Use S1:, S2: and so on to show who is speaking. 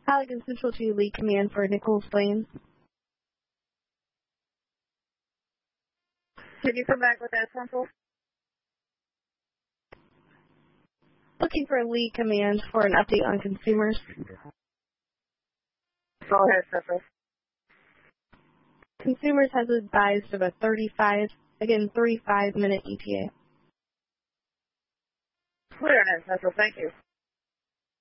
S1: Halligan Central to Lead Command for Nichols Plains.
S2: Can you come back with that, Central?
S1: Looking for a lead command for an update on consumers.
S2: Go ahead, Central.
S1: Consumers has advised of a 35-minute ETA.
S2: Clear, Central. Thank you.